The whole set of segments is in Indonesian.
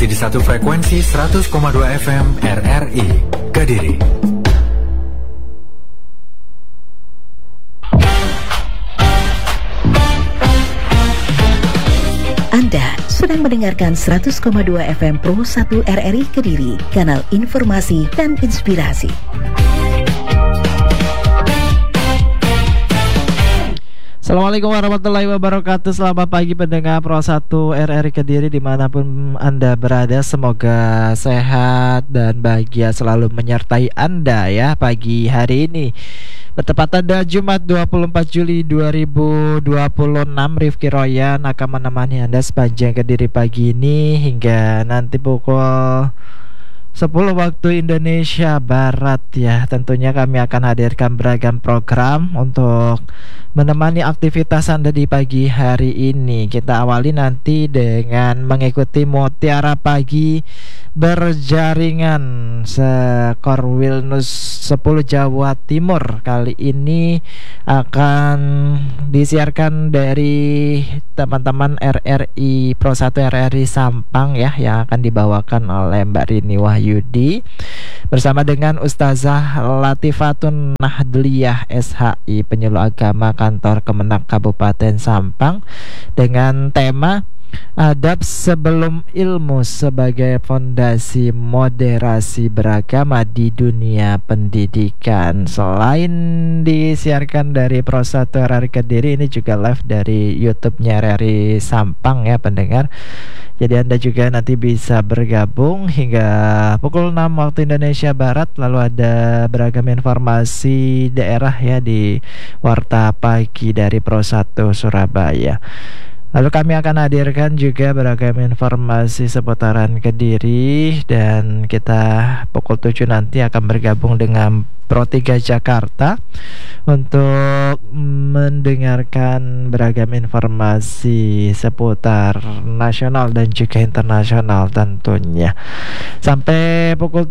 Masih di satu frekuensi 100,2 FM RRI Kediri. Anda sedang mendengarkan 100,2 FM Pro 1 RRI Kediri, kanal informasi dan inspirasi. Assalamualaikum warahmatullahi wabarakatuh. Selamat pagi pendengar Pro 1 RRI Kediri dimanapun Anda berada. Semoga sehat dan bahagia selalu menyertai Anda ya pagi hari ini. Bertepatan pada Jumat 24 Juli 2026, Rifki Royan akan menemani Anda sepanjang Kediri pagi ini hingga nanti pukul 10 waktu Indonesia Barat ya. Tentunya kami akan hadirkan beragam program untuk menemani aktivitas Anda di pagi hari ini. Kita awali nanti dengan mengikuti Mutiara Pagi berjaringan skor Wilnus 10 Jawa Timur. Kali ini akan disiarkan dari teman-teman RRI Pro 1 RRI Sampang ya, yang akan dibawakan oleh Mbak Rini Wahyudi bersama dengan Ustazah Latifatun Nahdliyah SHI, penyuluh agama kantor Kemenak Kabupaten Sampang, dengan tema Adab Sebelum Ilmu sebagai fondasi moderasi beragama di dunia pendidikan. Selain disiarkan dari Pro 1 RRI Kediri, ini juga live dari YouTube-nya RRI Sampang ya pendengar. Jadi Anda juga nanti bisa bergabung hingga pukul 6 waktu Indonesia Barat. Lalu ada beragam informasi daerah ya di Warta Pagi dari Pro 1 Surabaya. Lalu kami akan hadirkan juga beragam informasi seputaran Kediri, dan kita pukul 7 nanti akan bergabung dengan Pro 3 Jakarta untuk mendengarkan beragam informasi seputar nasional dan juga internasional tentunya. Sampai pukul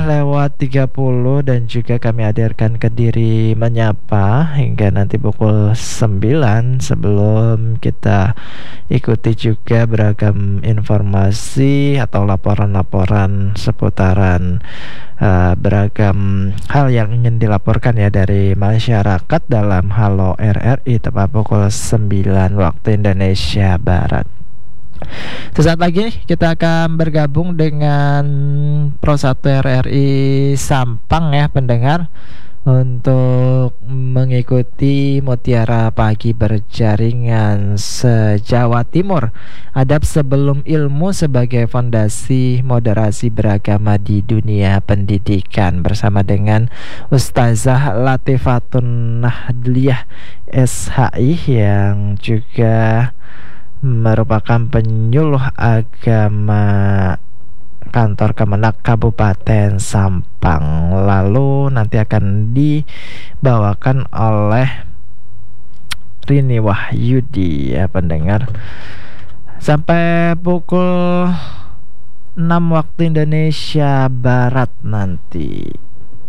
7:30 dan juga kami hadirkan Kediri Menyapa hingga nanti pukul 9 sebelum kita ikuti juga beragam informasi atau laporan-laporan seputaran beragam hal yang ingin dilaporkan ya dari masyarakat dalam Halo RRI tepat pukul 9 waktu Indonesia Barat. Sesaat lagi kita akan bergabung dengan Pro 1 RRI Sampang ya pendengar, untuk mengikuti Mutiara Pagi berjaringan se-Jawa Timur, Adab Sebelum Ilmu sebagai fondasi moderasi beragama di dunia pendidikan, bersama dengan Ustazah Latifatun Nahdliyah SHI yang juga merupakan penyuluh agama kantor Kemenak Kabupaten Sampang. Lalu nanti akan dibawakan oleh Rini Wahyudi ya pendengar, sampai pukul 6 waktu Indonesia Barat nanti.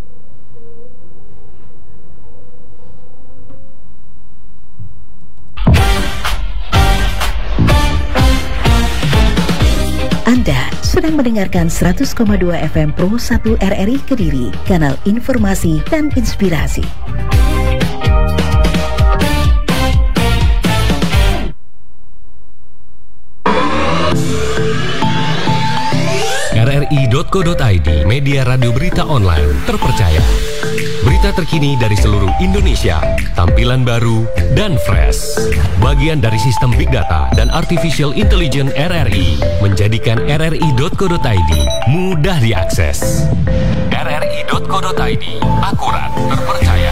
Anda sedang mendengarkan 100,2 FM Pro 1 RRI Kediri, kanal informasi dan inspirasi. RRI.co.id, media radio berita online terpercaya. Berita terkini dari seluruh Indonesia, tampilan baru dan fresh. Bagian dari sistem Big Data dan Artificial Intelligence RRI menjadikan RRI.co.id mudah diakses. RRI.co.id, akurat, terpercaya.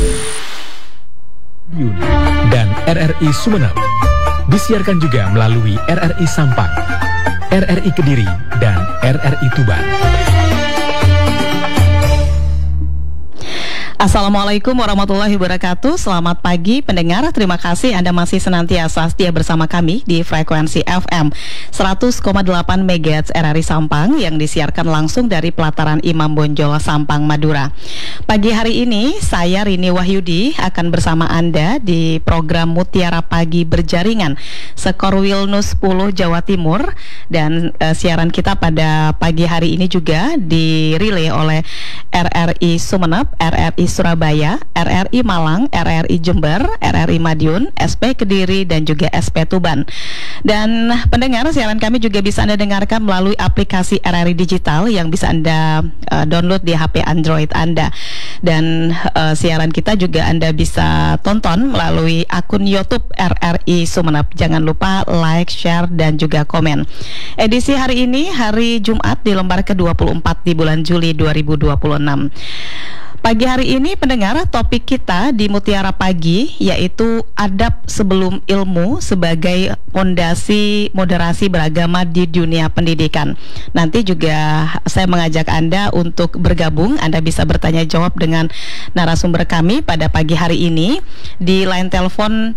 Dan RRI Sumeneb disiarkan juga melalui RRI Sampang, RRI Kediri, dan RRI Tuban. Assalamualaikum warahmatullahi wabarakatuh. Selamat pagi pendengar. Terima kasih Anda masih senantiasa setia bersama kami di frekuensi FM 100,8 MHz RRI Sampang yang disiarkan langsung dari pelataran Imam Bonjol Sampang, Madura. Pagi hari ini saya Rini Wahyudi akan bersama Anda di program Mutiara Pagi Berjaringan Skor Wilnus 10 Jawa Timur, dan siaran kita pada pagi hari ini juga dirilai oleh RRI Sumeneb, RRI Surabaya, RRI Malang, RRI Jember, RRI Madiun, SP Kediri, dan juga SP Tuban. Dan pendengar, siaran kami juga bisa Anda dengarkan melalui aplikasi RRI Digital yang bisa Anda download di HP Android Anda. Dan siaran kita juga Anda bisa tonton melalui akun YouTube RRI Sumeneb. Jangan lupa like, share, dan juga komen. Edisi hari ini, hari Jumat di lembar ke-24 di bulan Juli 2026. Pagi hari ini pendengar, topik kita di Mutiara Pagi yaitu adab sebelum ilmu sebagai fondasi moderasi beragama di dunia pendidikan. Nanti juga saya mengajak Anda untuk bergabung. Anda bisa bertanya jawab dengan narasumber kami pada pagi hari ini di line telepon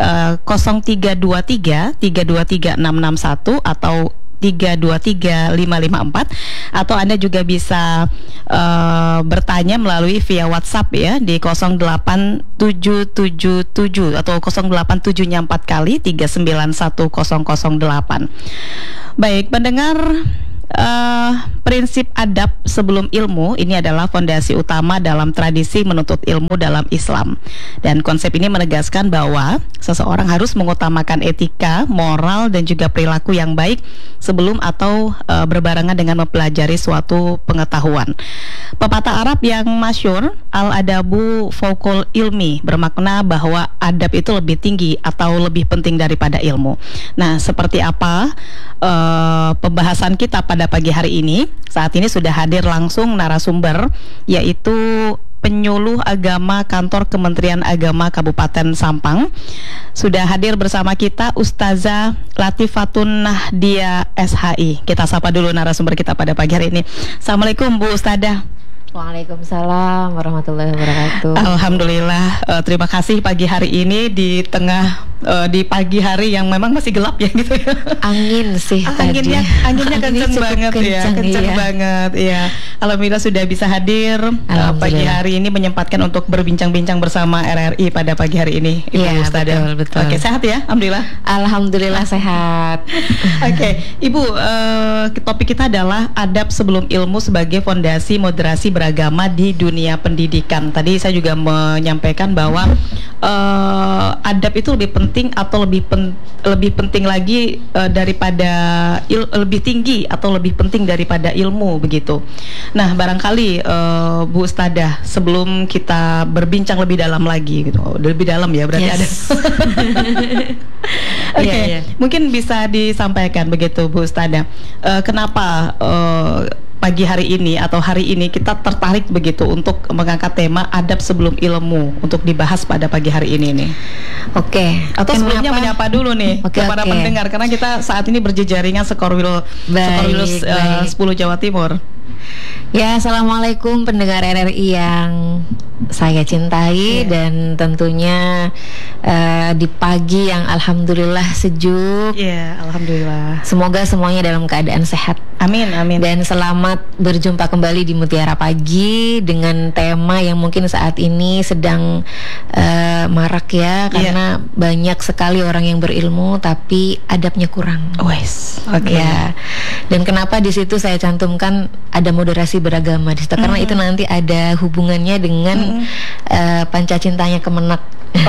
0323 323 661 atau 323-554, atau Anda juga bisa bertanya melalui via WhatsApp ya di 08777 atau 087-nya 4 kali 391008. Baik pendengar, prinsip adab sebelum ilmu ini adalah fondasi utama dalam tradisi menuntut ilmu dalam Islam. Dan konsep ini menegaskan bahwa seseorang harus mengutamakan etika, moral, dan juga perilaku yang baik sebelum atau berbarengan dengan mempelajari suatu pengetahuan. Pepatah Arab yang masyhur, al-adabu fauqul ilmi, bermakna bahwa adab itu lebih tinggi atau lebih penting daripada ilmu. Nah, seperti apa pembahasan kita pada pagi hari ini? Saat ini sudah hadir langsung narasumber, yaitu penyuluh agama kantor Kementerian Agama Kabupaten Sampang. Sudah hadir bersama kita Ustazah Latifatun Nahdia SHI. Kita sapa dulu narasumber kita pada pagi hari ini. Assalamualaikum Bu Ustazah. Waalaikumsalam warahmatullahi wabarakatuh. Alhamdulillah, terima kasih pagi hari ini di tengah di pagi hari yang memang masih gelap ya gitu ya. Angin sih anginnya kenceng banget ya, kenceng banget ya. Alhamdulillah sudah bisa hadir pagi hari ini, menyempatkan untuk berbincang-bincang bersama RRI pada pagi hari ini, Ibu Ustazah. Betul. Oke, sehat ya? Alhamdulillah. Alhamdulillah sehat. Oke, Ibu, topik kita adalah adab sebelum ilmu sebagai fondasi moderasi beragama di dunia pendidikan. Tadi saya juga menyampaikan bahwa adab itu lebih penting atau lebih penting lagi daripada lebih tinggi atau lebih penting daripada ilmu begitu. Nah, barangkali Bu Ustazah, sebelum kita berbincang lebih dalam lagi gitu, lebih dalam ya berarti ada. Oke, mungkin bisa disampaikan begitu Bu Ustazah, kenapa pagi hari ini atau hari ini kita tertarik begitu untuk mengangkat tema adab sebelum ilmu untuk dibahas pada pagi hari ini nih. Oke. Atau sebelumnya menyapa dulu nih kepada pendengar, karena kita saat ini berjejaringan Skor Wilnus 10 Jawa Timur. Ya, assalamualaikum pendengar RRI yang saya cintai, dan tentunya di pagi yang alhamdulillah sejuk. Alhamdulillah. Semoga semuanya dalam keadaan sehat. Amin, amin. Dan selamat berjumpa kembali di Mutiara Pagi dengan tema yang mungkin saat ini sedang marak ya, karena banyak sekali orang yang berilmu tapi adabnya kurang. Ya. Dan kenapa di situ saya cantumkan ada moderasi beragama di situ, karena itu nanti ada hubungannya dengan panca cintanya Kemenak.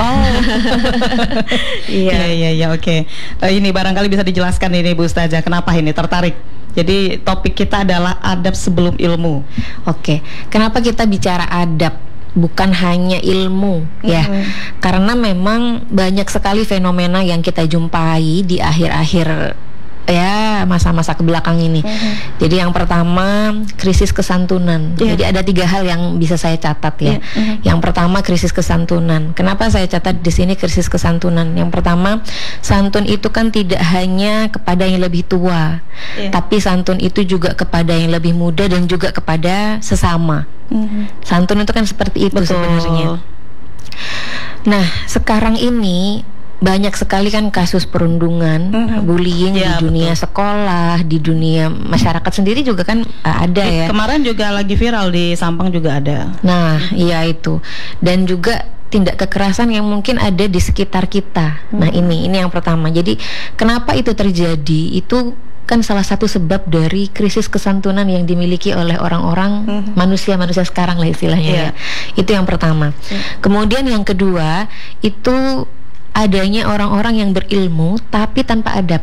Iya, oke. Ini barangkali bisa dijelaskan ini Bu Ustazah, kenapa ini tertarik? Jadi topik kita adalah adab sebelum ilmu. Oke. Kenapa kita bicara adab? Bukan hanya ilmu ya, karena memang banyak sekali fenomena yang kita jumpai di akhir-akhir ya masa-masa kebelakang ini. Jadi yang pertama krisis kesantunan. Jadi ada 3 hal yang bisa saya catat ya. Yang pertama krisis kesantunan. Kenapa saya catat di sini krisis kesantunan? Yang pertama, santun itu kan tidak hanya kepada yang lebih tua, tapi santun itu juga kepada yang lebih muda dan juga kepada sesama. Santun itu kan seperti itu sebenarnya. Nah, sekarang ini banyak sekali kan kasus perundungan, bullying di dunia sekolah, di dunia masyarakat sendiri juga kan ada ya. Kemarin juga lagi viral di Sampang juga ada. Nah, iya itu. Dan juga tindak kekerasan yang mungkin ada di sekitar kita. Nah, ini yang pertama. Jadi, kenapa itu terjadi? Itu kan salah satu sebab dari krisis kesantunan yang dimiliki oleh orang-orang manusia-manusia sekarang lah istilahnya ya. Itu yang pertama. Kemudian yang kedua, itu adanya orang-orang yang berilmu tapi tanpa adab.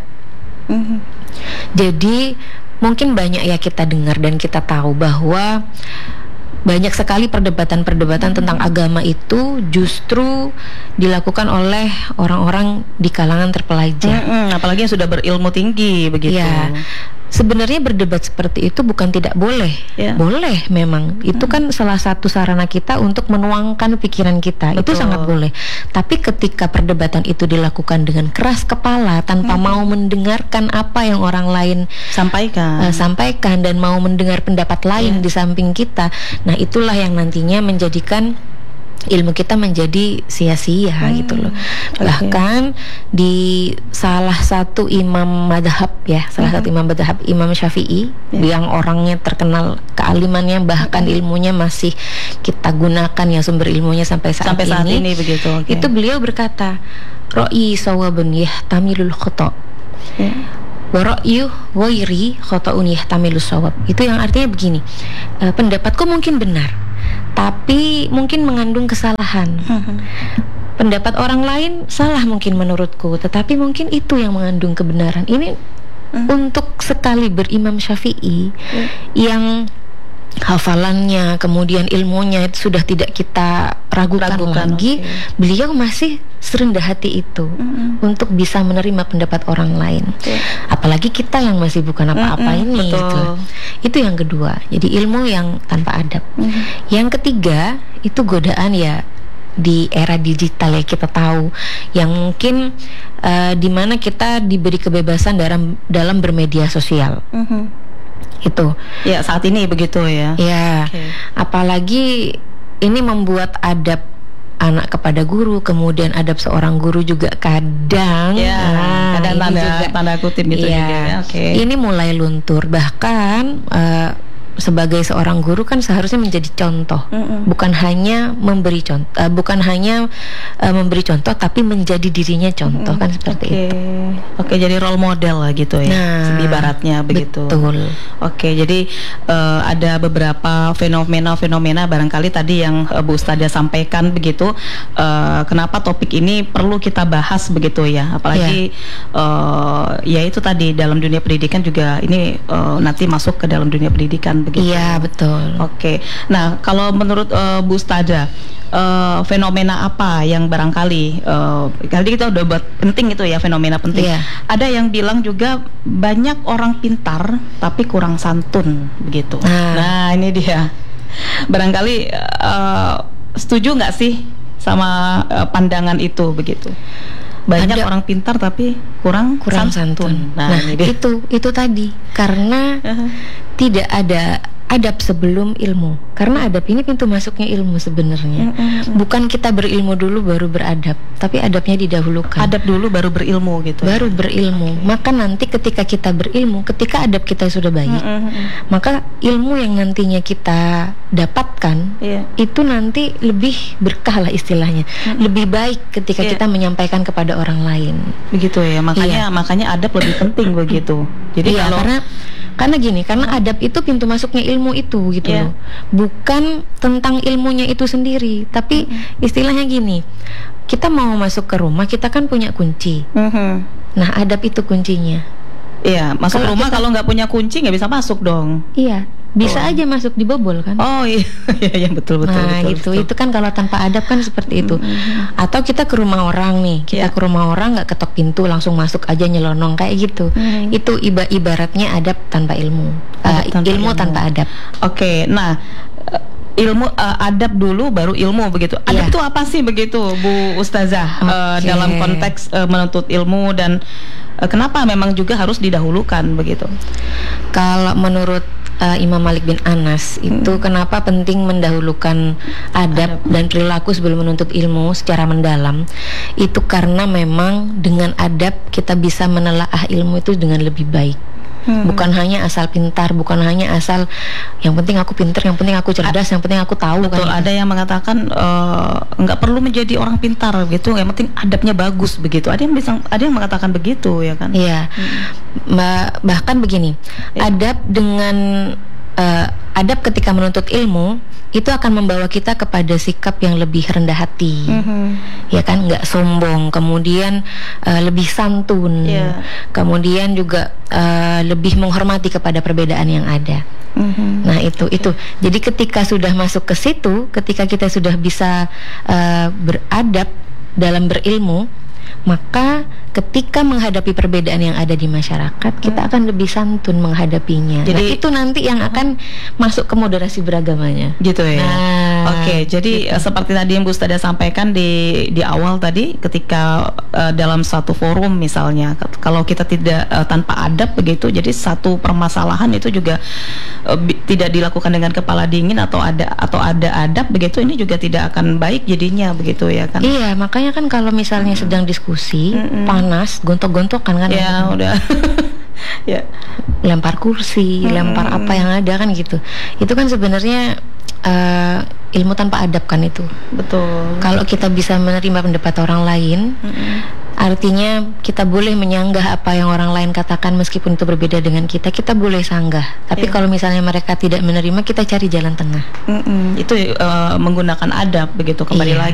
Jadi mungkin banyak ya kita dengar dan kita tahu bahwa banyak sekali perdebatan-perdebatan tentang agama itu justru dilakukan oleh orang-orang di kalangan terpelajar. Apalagi yang sudah berilmu tinggi begitu. Ya. Sebenarnya berdebat seperti itu bukan tidak boleh, boleh memang. Itu kan salah satu sarana kita untuk menuangkan pikiran kita. Betul. Itu sangat boleh. Tapi ketika perdebatan itu dilakukan dengan keras kepala tanpa mau mendengarkan apa yang orang lain sampaikan dan mau mendengar pendapat lain di samping kita, nah itulah yang nantinya menjadikan ilmu kita menjadi sia-sia gitu loh. Bahkan di salah satu imam madhab ya, Imam Syafi'i yang orangnya terkenal kealimannya, bahkan ilmunya masih kita gunakan ya, sumber ilmunya sampai saat ini begitu. Itu beliau berkata, "Ra'i sawabun yahtamilul khata'." Wa ra'yu ghairi khata'un yahtamilus shawab. Itu yang artinya begini. Pendapatku mungkin benar, tapi mungkin mengandung kesalahan. Pendapat orang lain salah mungkin menurutku, tetapi mungkin itu yang mengandung kebenaran. Ini untuk sekali berimam Syafi'i yang hafalannya, kemudian ilmunya itu sudah tidak kita ragukan lagi. Beliau masih serendah hati itu untuk bisa menerima pendapat orang lain. Apalagi kita yang masih bukan apa-apa ini gitu. Itu yang kedua. Jadi ilmu yang tanpa adab. Yang ketiga, itu godaan ya di era digital ya, kita tahu yang mungkin dimana kita diberi kebebasan dalam bermedia sosial. Itu ya saat ini begitu ya. Ya, apalagi ini membuat adab anak kepada guru, kemudian adab seorang guru juga kadang kadang tanda kutip gitu juga ya. Ini mulai luntur. Bahkan sebagai seorang guru kan seharusnya menjadi contoh, bukan hanya memberi contoh, memberi contoh, tapi menjadi dirinya contoh kan seperti itu. Jadi role model lah gitu ya, ibaratnya begitu. Betul. Jadi ada beberapa fenomena barangkali tadi yang Bu Ustadzah sampaikan begitu. Kenapa topik ini perlu kita bahas begitu ya? Apalagi ya itu tadi dalam dunia pendidikan juga ini nanti masuk ke dalam dunia pendidikan. Begitu. Iya betul. Nah kalau menurut Bu Ustadzah, fenomena apa yang barangkali tadi kita udah buat penting itu ya, fenomena penting. Ada yang bilang juga banyak orang pintar tapi kurang santun begitu. Nah ini dia. Barangkali setuju nggak sih sama pandangan itu begitu? Banyak orang pintar tapi kurang santun. Nah itu tadi karena tidak ada adab sebelum ilmu. Karena adab ini pintu masuknya ilmu sebenarnya. Bukan kita berilmu dulu baru beradab, tapi adabnya didahulukan. Adab dulu baru berilmu gitu. Baru berilmu. Maka nanti ketika kita berilmu, ketika adab kita sudah baik, maka ilmu yang nantinya kita dapatkan itu nanti lebih berkah lah istilahnya. Lebih baik ketika kita menyampaikan kepada orang lain. Begitu ya. Makanya adab lebih penting begitu. Jadi karena gini, karena adab itu pintu masuknya ilmu itu gitu loh. Bukan tentang ilmunya itu sendiri, tapi istilahnya gini, kita mau masuk ke rumah, kita kan punya kunci. Nah adab itu kuncinya. Iya, masuk rumah kalau nggak punya kunci nggak bisa masuk dong. Iya, bisa aja masuk dibobol kan. Oh iya, betul. Nah betul. Itu kan kalau tanpa adab kan seperti itu. Atau kita ke rumah orang nih, ke rumah orang nggak ketok pintu, langsung masuk aja nyelonong kayak gitu. Itu ibaratnya adab tanpa ilmu, ilmu tanpa adab. Nah ilmu adab dulu baru ilmu begitu. Adab itu apa sih begitu Bu Ustadzah dalam konteks menuntut ilmu dan kenapa memang juga harus didahulukan begitu? Kalau menurut Imam Malik bin Anas itu kenapa penting mendahulukan adab dan perilaku sebelum menuntut ilmu secara mendalam, itu karena memang dengan adab kita bisa menelaah ilmu itu dengan lebih baik. Bukan hanya asal pintar, bukan hanya asal yang penting aku pintar, yang penting aku cerdas, yang penting aku tahu. Betul, kan, ada yang mengatakan nggak perlu menjadi orang pintar gitu, yang penting adabnya bagus begitu. Ada yang mengatakan begitu, ya kan? Iya. Bahkan begini, adab dengan adab ketika menuntut ilmu itu akan membawa kita kepada sikap yang lebih rendah hati, ya kan, nggak sombong, kemudian lebih santun, kemudian juga lebih menghormati kepada perbedaan yang ada. Nah itu. Jadi ketika sudah masuk ke situ, ketika kita sudah bisa beradab dalam berilmu, maka ketika menghadapi perbedaan yang ada di masyarakat, kita akan lebih santun menghadapinya. Jadi itu nanti yang akan masuk ke moderasi beragamanya. Gitu ya. Oke, jadi gitu. Seperti tadi yang Bu Ustadzah sampaikan di awal tadi, ketika dalam satu forum misalnya, kalau kita tidak tanpa adab begitu, jadi satu permasalahan itu juga tidak dilakukan dengan kepala dingin atau ada adab begitu, ini juga tidak akan baik jadinya begitu ya kan. Iya, makanya kan kalau misalnya sedang diskusi panas, gontok-gontokan kan. Ya udah. Ya, lempar kursi, lempar apa yang ada kan gitu. Itu kan sebenarnya ilmu tanpa adab kan itu. Betul. Kalau kita bisa menerima pendapat orang lain, artinya kita boleh menyanggah apa yang orang lain katakan meskipun itu berbeda dengan kita boleh sanggah. Tapi kalau misalnya mereka tidak menerima, kita cari jalan tengah. Itu menggunakan adab begitu, kembali lagi